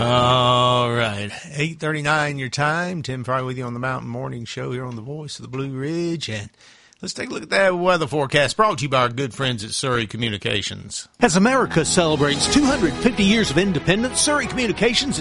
All right. 8:39 your time. Tim Fry with you on the Mountain Morning Show here on the Voice of the Blue Ridge. And let's take a look at that weather forecast brought to you by our good friends at Surrey Communications. As America celebrates 250 years of independence, Surrey Communications